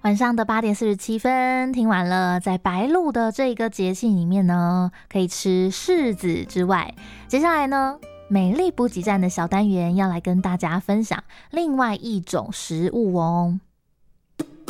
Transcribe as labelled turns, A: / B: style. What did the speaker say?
A: 晚上的8:47，听完了在白露的这个节气里面呢，可以吃柿子之外，接下来呢，美丽补给站的小单元要来跟大家分享另外一种食物哦。